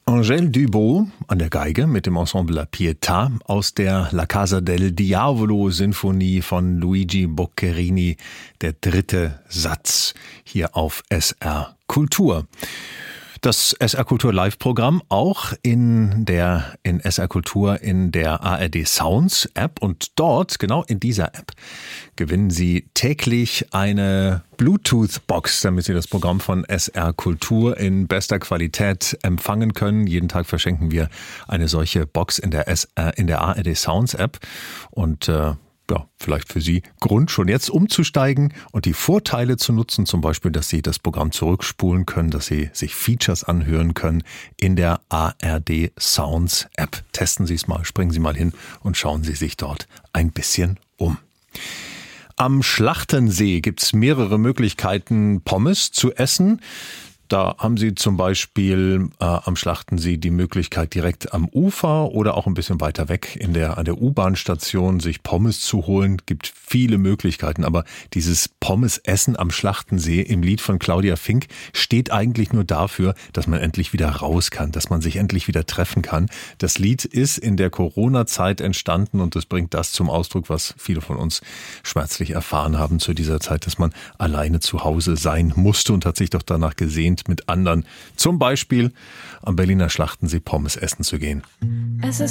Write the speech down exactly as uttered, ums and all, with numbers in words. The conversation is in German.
Angèle Dubot an der Geige mit dem Ensemble La Pietà aus der La Casa del Diavolo Sinfonie von Luigi Boccherini, der dritte Satz hier auf S R Kultur. Das S R Kultur Live-Programm auch in der in S R Kultur in der A R D Sounds App, und dort, genau in dieser App, gewinnen Sie täglich eine Bluetooth-Box, damit Sie das Programm von S R Kultur in bester Qualität empfangen können. Jeden Tag verschenken wir eine solche Box in der S R, in der A R D Sounds App, und äh, ja, vielleicht für Sie Grund, schon jetzt umzusteigen und die Vorteile zu nutzen, zum Beispiel, dass Sie das Programm zurückspulen können, dass Sie sich Features anhören können in der A R D Sounds App. Testen Sie es mal, springen Sie mal hin und schauen Sie sich dort ein bisschen um. Am Schlachtensee gibt's mehrere Möglichkeiten, Pommes zu essen. Da haben Sie zum Beispiel äh, am Schlachtensee die Möglichkeit, direkt am Ufer oder auch ein bisschen weiter weg in der, an der U-Bahn-Station sich Pommes zu holen. Gibt viele Möglichkeiten, aber dieses Pommes-Essen am Schlachtensee im Lied von Claudia Fink steht eigentlich nur dafür, dass man endlich wieder raus kann, dass man sich endlich wieder treffen kann. Das Lied ist in der Corona-Zeit entstanden, und es bringt das zum Ausdruck, was viele von uns schmerzlich erfahren haben zu dieser Zeit, dass man alleine zu Hause sein musste, und hat sich doch danach gesehnt, mit anderen zum Beispiel am Berliner Schlachtensee Pommes essen zu gehen. Es ist